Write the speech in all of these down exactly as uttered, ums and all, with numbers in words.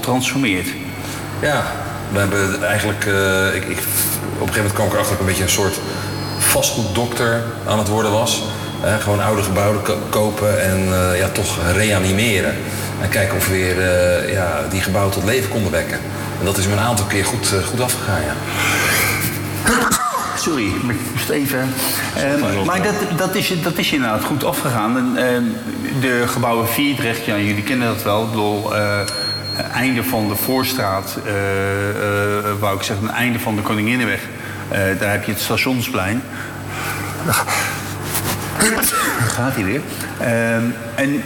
getransformeerd. Ja, we hebben eigenlijk... Uh, ik, ik, op een gegeven moment kwam ik erachter dat ik een beetje een soort vastgoeddokter aan het worden was. Uh, gewoon oude gebouwen ko- kopen en uh, ja, toch reanimeren. En kijken of we weer uh, ja, die gebouwen tot leven konden wekken. En dat is me een aantal keer goed, uh, goed afgegaan, ja. Sorry, ik moest even... Uh, maar dat, dat, is, dat is inderdaad goed afgegaan. En, uh, de gebouwen Vierdrecht, ja, jullie kennen dat wel. Ik bedoel, uh, einde van de Voorstraat, uh, uh, wou ik zeggen, het einde van de Koninginnenweg. Uh, daar heb je het Stationsplein. Daar gaat hij weer. Uh, en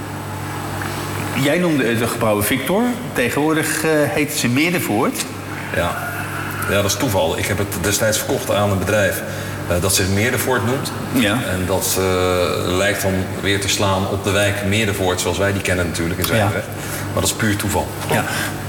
jij noemde de gebouwen Victor. Tegenwoordig uh, heet ze Meerdervoort. Ja. Ja, dat is toeval. Ik heb het destijds verkocht aan een bedrijf uh, dat zich Meerdervoort noemt. Ja. En dat uh, lijkt dan weer te slaan op de wijk Meerdervoort, zoals wij die kennen natuurlijk in Zwijndrecht. Ja. Maar dat is puur toeval. Ja.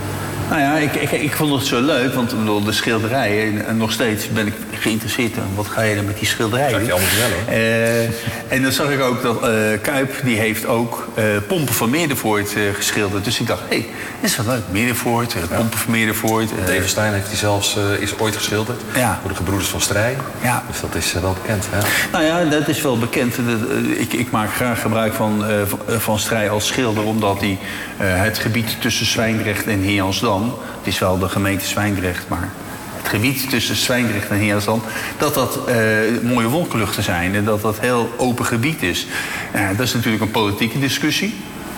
Nou ja, ik, ik, ik vond het zo leuk, want ik bedoel, de schilderijen, en nog steeds ben ik geïnteresseerd in wat ga je dan met die schilderijen. Dat je allemaal vertellen, hoor. Uh, en dan zag ik ook dat uh, Kuip, die heeft ook uh, Pompen van Meerdervoort uh, geschilderd. Dus ik dacht, hé, hey, dat is wel leuk. Meerdervoort, uh, Pompen van Meerdervoort. Uh, David Stein heeft die zelfs uh, is ooit geschilderd. Ja. Door de gebroeders van Strij. Ja. Dus dat is uh, wel bekend. Hè? Nou ja, dat is wel bekend. Ik, ik maak graag gebruik van, uh, van Strij als schilder, omdat hij uh, het gebied tussen Zwijndrecht en Heejansdam, het is wel de gemeente Zwijndrecht, maar het gebied tussen Zwijndrecht en Heejansdam, dat dat uh, mooie wolkenluchten zijn en dat dat heel open gebied is. Uh, dat is natuurlijk een politieke discussie.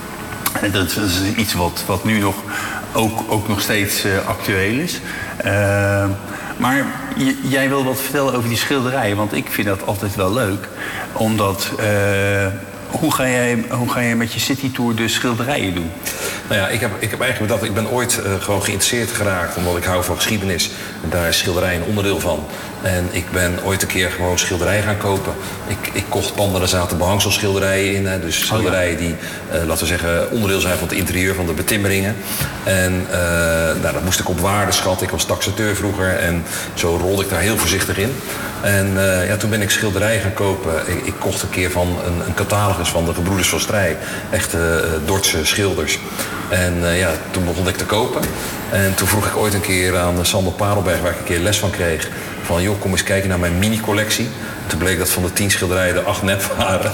En dat is iets wat, wat nu nog ook, ook nog steeds uh, actueel is. Uh, maar j- jij wil wat vertellen over die schilderijen, want ik vind dat altijd wel leuk. Omdat, uh, hoe, ga jij, hoe ga jij met je citytour de schilderijen doen? Nou ja, ik heb, ik heb eigenlijk bedacht, ik ben ooit uh, gewoon geïnteresseerd geraakt, omdat ik hou van geschiedenis. En daar is schilderij een onderdeel van. En ik ben ooit een keer gewoon schilderijen gaan kopen. Ik, ik kocht panden, daar zaten behangselschilderijen in. Hè, dus schilderijen die, uh, laten we zeggen, onderdeel zijn van het interieur, van de betimmeringen. En uh, nou, dat moest ik op waarde schatten. Ik was taxateur vroeger en zo rolde ik daar heel voorzichtig in. En uh, ja, toen ben ik schilderijen gaan kopen. Ik, ik kocht een keer van een, een catalogus van de gebroeders van Strij. Echte uh, Dordtse schilders. En uh, ja, toen begon ik te kopen. En toen vroeg ik ooit een keer aan Sander Parelberg, waar ik een keer les van kreeg, van joh, kom eens kijken naar mijn mini-collectie. Toen bleek dat van de tien schilderijen er acht nep waren.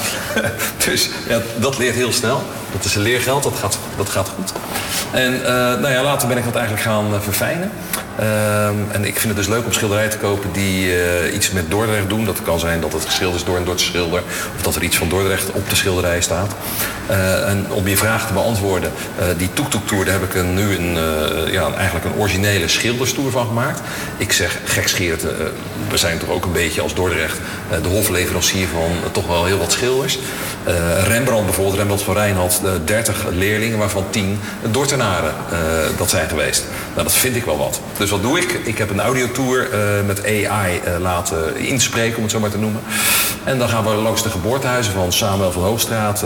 Dus ja, dat leert heel snel. Dat is een leergeld, dat gaat, dat gaat goed. En uh, nou ja, later ben ik dat eigenlijk gaan uh, verfijnen. Uh, en ik vind het dus leuk om schilderijen te kopen die uh, iets met Dordrecht doen. Dat kan zijn dat het geschilderd is door een Dordtse schilder, of dat er iets van Dordrecht op de schilderij staat. Uh, en om je vraag te beantwoorden, uh, die tuk-tuk-tour, daar heb ik een, nu een, uh, ja, eigenlijk een originele schilderstoer van gemaakt. Ik zeg gekscherend, uh, we zijn toch ook een beetje als Dordrecht uh, de hofleverancier van uh, toch wel heel wat schilders. Uh, Rembrandt bijvoorbeeld, Rembrandt van Rijn had uh, dertig leerlingen, waarvan tien Dordtenaren uh, dat zijn geweest. Nou, dat vind ik wel wat. Dus wat doe ik? Ik heb een audiotour uh, met A I uh, laten inspreken, om het zo maar te noemen. En dan gaan we langs de geboortehuizen van Samuel van Hoogstraat, uh,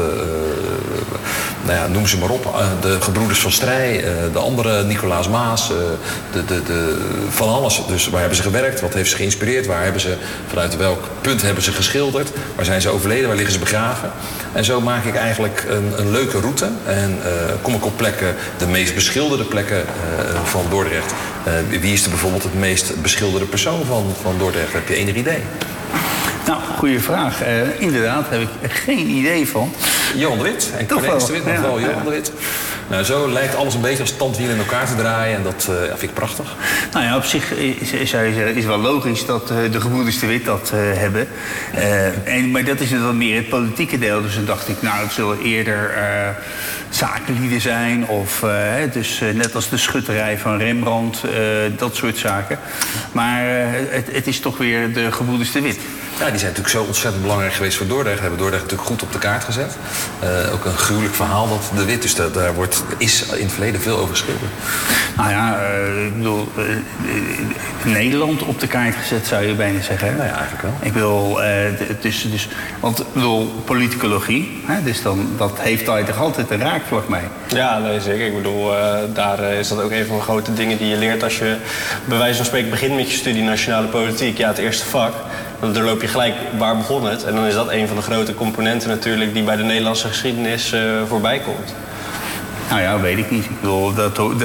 nou ja, noem ze maar op. Uh, de gebroeders van Strij, uh, de andere Nicolaas Maas, uh, de, de, de, van alles. Dus waar hebben ze gewerkt? Wat heeft ze geïnspireerd? Waar hebben ze, vanuit welk punt hebben ze geschilderd? Waar zijn ze overleden? Waar liggen ze begraven? En zo maak ik eigenlijk een, een leuke route. En uh, kom ik op plekken, de meest beschilderde plekken uh, van Dordrecht. Uh, wie is er bijvoorbeeld het meest beschilderde persoon van, van Dordrecht? Heb je enig idee? Nou, goede vraag. Uh, inderdaad, heb ik geen idee van. Johan de Wit. En Cornelis de Wit, nog wel Johan de Wit. Nou, zo lijkt alles een beetje als tandwielen in elkaar te draaien. En dat uh, vind ik prachtig. Nou ja, op zich is, zou je zeggen, is wel logisch dat uh, de gebroeders de Wit dat uh, hebben. Uh, en, maar dat is dan meer het politieke deel. Dus dan dacht ik, nou, het zullen eerder uh, zakenlieden zijn. Of uh, dus uh, net als de schutterij van Rembrandt, uh, dat soort zaken. Maar uh, het, het is toch weer de gebroeders de Wit. Ja, die zijn natuurlijk zo ontzettend belangrijk geweest voor Dordrecht. Hebben Dordrecht natuurlijk goed op de kaart gezet. Uh, ook een gruwelijk verhaal, dat de Wit. Dus dat, daar wordt, is in het verleden veel over geschilderd. Nou ja, uh, ik bedoel, uh, Nederland op de kaart gezet zou je bijna zeggen. Hè? Nou ja, eigenlijk wel. Ik bedoel, uh, dus, dus, want ik bedoel, politicologie, hè, dus dan, dat heeft daar toch altijd een raakvlak mee. Ja, nee, zeker. Ik bedoel, uh, daar uh, is dat ook een van de grote dingen die je leert als je bij wijze van spreken begint met je studie nationale politiek. Ja, het eerste vak. Dan loop je gelijk, waar begon het? En dan is dat een van de grote componenten natuurlijk die bij de Nederlandse geschiedenis uh, voorbij komt. Nou ja, weet ik niet. Ik bedoel, dat,